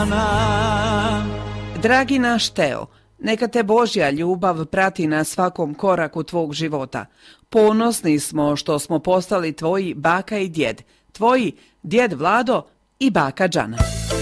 Dragi naš Teo, neka te Božja ljubav prati na svakom koraku tvog života. Ponosni smo što smo postali tvoji baka i djed, tvoji djed Vlado i baka Džana.